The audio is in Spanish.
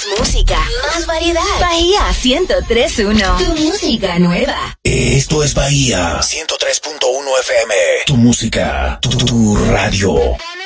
música, más variedad. Bahía 103.1, tu música nueva. Esto es Bahía 103.1 FM. Tu música, tu radio.